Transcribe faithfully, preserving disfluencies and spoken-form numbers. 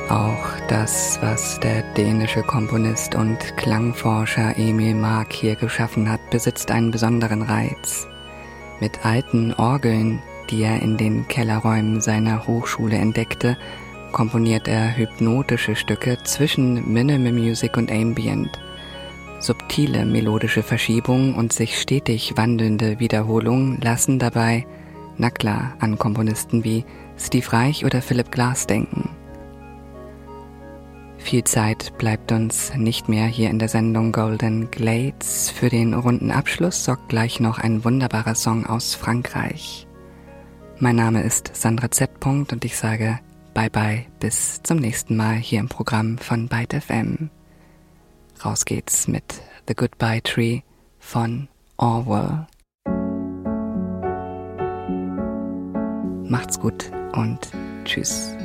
Auch das, was der dänische Komponist und Klangforscher Emil Mark hier geschaffen hat, besitzt einen besonderen Reiz. Mit alten Orgeln, die er in den Kellerräumen seiner Hochschule entdeckte, komponiert er hypnotische Stücke zwischen Minimal Music und Ambient. Subtile melodische Verschiebungen und sich stetig wandelnde Wiederholungen lassen dabei, na klar, an Komponisten wie Steve Reich oder Philip Glass denken. Viel Zeit bleibt uns nicht mehr hier in der Sendung Golden Glades. Für den runden Abschluss sorgt gleich noch ein wunderbarer Song aus Frankreich. Mein Name ist Sandra Z. und ich sage bye bye, bis zum nächsten Mal hier im Programm von Byte F M. Raus geht's mit The Goodbye Tree von Orwell. Macht's gut und tschüss.